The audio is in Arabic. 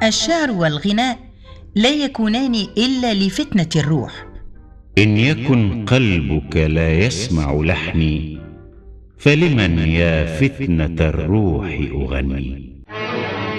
الشعر والغناء لا يكونان إلا لفتنة الروح. إن يكن قلبك لا يسمع لحني، فلمن يا فتنة الروح أغني.